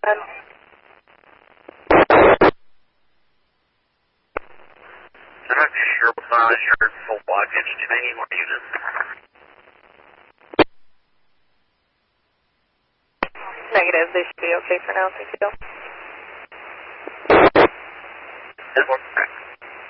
then. I'm not sure what's your full blockage. Do they need more units? Negative, they should be okay for now, thank you. There's one.